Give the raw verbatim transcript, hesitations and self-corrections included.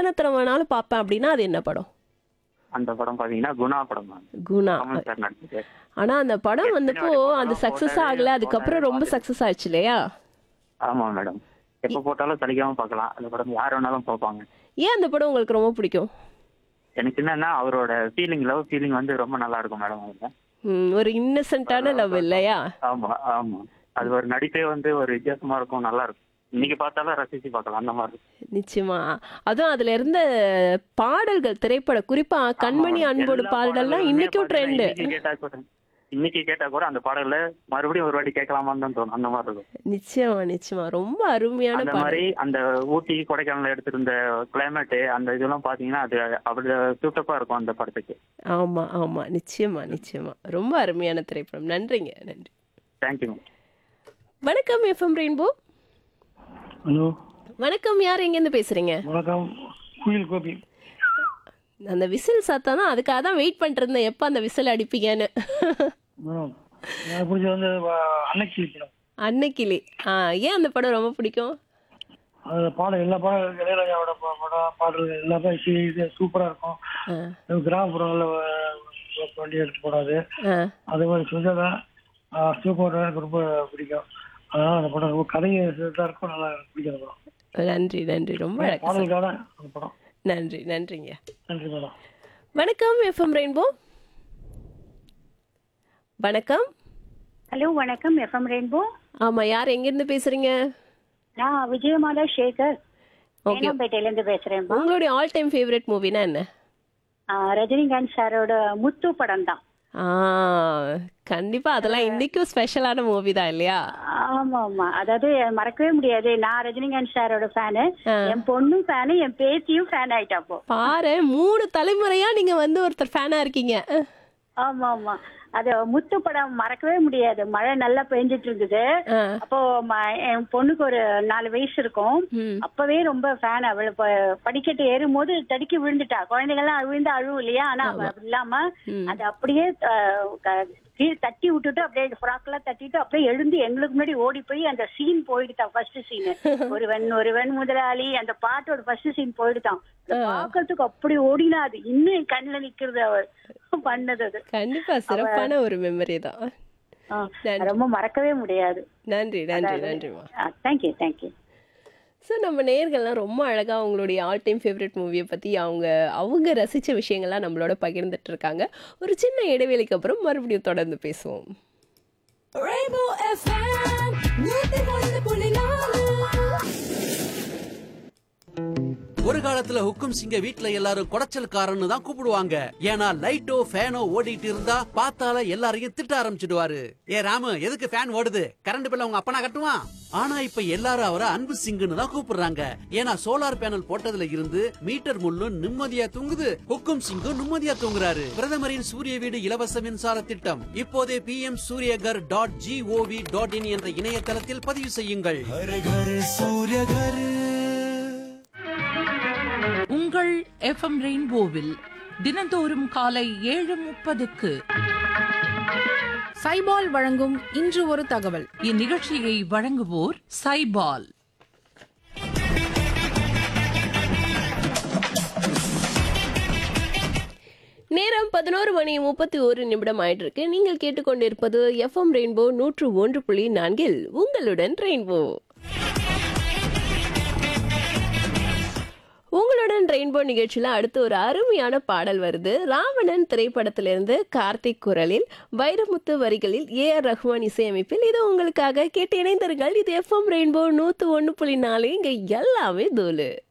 எத்தனை தடவை வேணாலும் பார்ப்பேன் அப்படின்னா அது என்ன படம்? அந்த படம் பாத்தீங்கன்னா குணா படம் தான். குணா. கமல் சார் நடிச்சது. ஆனா அந்த படம் எத்தனை வந்தப்போ வாட்டி அது போட்டாலும் சக்சஸ் போட்டாலே ஆகல, அதுக்கப்புறம் போட்டாலே ரொம்ப பார்த்துட்டு. சக்சஸ் ஆயிடுச்சு இல்லையா? ஆமா மேடம். எப்ப போட்டாலும் சலிக்காம பார்க்கலாம். அந்த படம் யார் வேணாலும் பார்ப்பாங்க. ஏன் அந்த படம் உங்களுக்கு ரொம்ப பிடிக்கும்? எனக்கு என்னன்னா அவரோட ஃபீலிங், லவ் ஃபீலிங் வந்து ரொம்ப நல்லா இருக்கும் மேடம். அவங்க ம், ஒரு இன்னசென்ட்டான லவ் இல்லையா? ஆமா ஆமா. அது ஒரு நடிப்பே வந்து ஒரு வித்தியாசமா இருக்கும், நல்லா இருக்கும். இன்னைக்கு பார்த்தாலும் ரசிச்சு பார்க்கலாம் அந்த மாதிரி இருக்கும். நிச்சயமா. அதுவும் அதுல இருந்த பாடல்கள், திரைப்பட குறிப்பா கண்மணி ஆமா, அன்போடு எல்லா பாடல்லாம் பாடல்களுமே இன்னைக்கும் பாத்தீங்கன்னா ட்ரெண்டு. இன்னைக்கு கேட்டா கூட இன்னைக்கு கேட்டா கூட அந்த பாடல்ல மறுபடியும் ஒரு வாட்டி கேட்கலாமான்னு தான் தோணும். அந்த மாதிரி இருக்கும். நிச்சயமா நிச்சயமா ரொம்ப அருமையான அந்த மாதிரி பாடல். அந்த ஊட்டி கொடைக்கானல் எடுத்திருந்த கிளைமேட் அந்த இதெல்லாம் பாத்தீங்கன்னா அது அப்படி சூட்டப்பா இருக்கும் அந்த படத்துக்கு. ஆமா ஆமா, நிச்சயமா நிச்சயமா ரொம்ப அருமையான திரைப்படம். நன்றிங்க, நன்றி. தேங்க்யூ. வணக்கம் எஃப்எம் ரெயின்போ. ஹலோ வணக்கம், யார் எங்கேருந்து பேசுறீங்க? வணக்கம், குயில் கோபி. அந்த விசில் சத்தம் தான், அதுக்காக தான் வெயிட் பண்ணிட்டு இருந்தேன் எப்போ அந்த விசில் அடிப்பீங்கன்னு. மேடம் எனக்கு பிடிச்சது வந்து வ- அன்னைக்கு படம். அன்னைக்கிளி. ஆ, ஏன் அந்த படம் ரொம்ப பிடிக்கும்? அது பாடல் எல்லா பாடல் இளையராஜாவோட பா- படம் பாடல் எல்லாமே இது சூப்பராக இருக்கும். ஆ, அது கிராமப்புறங்களில் வண்டி எடுத்து போடாது. ஆ, அதே மாதிரி சுஜாதா சூப்பர் எனக்கு ரொம்ப பிடிக்கும். அதனால அந்த படம் ரொம்ப கதையை இதாக இருக்கும், நல்லா எனக்கு பிடிக்கும் அந்த படம். நன்றி நன்றி, ரொம்ப அழகா சொன்னீங்க. பாடலுக்காக அந்த படம். நன்றி நன்றிங்க. நன்றி மேடம். வணக்கம் எஃப்எம் ரெயின்போ. வணக்கம். ஹலோ வணக்கம் எஃப்எம் ரெயின்போ. ஆமா, யார் எங்கேருந்து பேசுறீங்க? நான் விஜயமாலா சேகர் ஓகே. தேனாம்பேட்டையில இருந்து பேசுறேன். உங்களுடைய ஆல் டைம் ஃபேவரட் மூவினா என்ன? ரஜினிகாந்த் சாரோட முத்து படம் தான். ஆ, கண்டிப்பா அதெல்லாம் இன்னைக்கும் ஸ்பெஷலான மூவி தான் இல்லையா? ஆமா ஆமா, அதாவது மறக்கவே முடியாது. நான் ரஜினிகாந்த் சாரோட ஃபேனு, ஆ. என் பொண்ணும் ஃபேனு, என் பேத்தியும் ஃபேன் ஆயிட்டாப்போ. பாரு, மூணு தலைமுறையா நீங்க வந்து ஒருத்தர் ஃபேனா இருக்கீங்க. ஆமா ஆமா, அது முத்து படம் மறக்கவே முடியாது. மழை நல்லா பெஞ்சிட்டு இருந்தது. ஆ, அப்போ ம- என் பொண்ணுக்கு ஒரு நாலு வயசு இருக்கும். ம், அப்பவே ரொம்ப ஃபேன். அவளை ப- படிக்கட்டு ஏறும் போது தடுக்கி விழுந்துட்டா. குழந்தைங்கெல்லாம் விழுந்து அழுவும் இல்லையா? ஆனா அவ அப்படி இல்லாம ம். அது அப்படியே அஹ், க- கீழே தட்டி விட்டுட்டு அப்படியே ஃப்ராக் எல்லாம் தட்டிட்டு அப்படியே எழுந்து எங்களுக்கு முன்னாடி ஓடி போய் அந்த சீன் போயிடுதான். ஃபர்ஸ்ட் சீன் ஒருவன் ஒருவன் முதலாளி அந்த பாட்டோட ஃபர்ஸ்ட் சீன் போயிடுதான். அதை பாக்குறதுக்கு அப்படி ஓடினா அது இன்னும் என் கண்ணுல நிக்கிறது அவள் பண்ணது. அது கண்டிப்பா சிறப்பான ஒரு மெமரி தான். ஆ, நன்றி. ரொம்ப மறக்கவே முடியாது. நன்றி நன்றி நன்றிமா. Thank you thank you. ஸோ நம்ம நேயர்கள்லாம் ரொம்ப அழகாக அவங்களுடைய ஆல் டைம் ஃபேவரட் மூவியை பற்றி அவங்க அவங்க ரசித்த விஷயங்கள்லாம் நம்மளோட பகிர்ந்துட்டு இருக்காங்க. ஒரு சின்ன இடைவேளைக்கு அப்புறம் மறுபடியும் தொடர்ந்து பேசுவோம். Rainbow எஃப் எம் நூத்தி ஒன்று புள்ளி நாலு. ஒரு காலத்துல ஹுக்கும் சிங்க வீட்ல எல்லாரும் குடைச்சல்காரன்னு தான் கூப்பிடுவாங்க. ஏன்னா லைட்டோ ஃபேனோ ஓடிட்டு இருந்தா பார்த்தால எல்லாரையும் திட்ட ஆரம்பிச்சிடுவாரு. ஏ ராமு, எதுக்கு ஃபேன் ஓடுது? கரண்ட் பில்ல உங்க அப்பனா கட்டுவான். ஆனா இப்ப எல்லாரும் அவரை அன்பு சிங்குன்னு தான் கூப்பிடுறாங்க. ஏன்னா சோலார் பேனல் போட்டதுல இருந்து மீட்டர் முள்ளும் நிம்மதியா தூங்குது, ஹுக்கும் சிங்கும் நிம்மதியா தூங்குறாரு. பிரதமரின் சூரிய வீடு இலவச மின்சார திட்டம் இப்போதே B M Surya Ghar dot gov dot in என்ற இணையதளத்தில் பதிவு செய்யுங்கள். உங்கள் எஃப்எம் ரெயின்போவில் தினந்தோறும் காலை ஏழு முப்பதுக்கு சைபால் வழங்கும் இன்று ஒரு தகவல். இந்நிகழ்ச்சியை வழங்குவோர் சைபால். நேரம் பதினோரு மணி முப்பத்தி ஒரு நிமிடம் ஆயிட்டு இருக்கு. நீங்கள் கேட்டுக்கொண்டிருப்பது எஃப்எம் ரெயின்போ நூற்று ஒன்று புள்ளி நான்கில் உங்களுடன் ரெயின்போ. உங்களுடன் ரெயின்போ நிகழ்ச்சியில் அடுத்து ஒரு அருமையான பாடல் வருது. ராவணன் திரைப்படத்திலிருந்து கார்த்திக் குரலில், வைரமுத்து வரிகளில், ஏ ஆர் ரஹ்மான் இசையமைப்பில். இது உங்களுக்காக கேட்டு இணைந்திருங்கள். இது எஃப்எம் ரெயின்போ நூற்று ஒன்று புள்ளி நாலு. இங்கே எல்லாமே தூளு.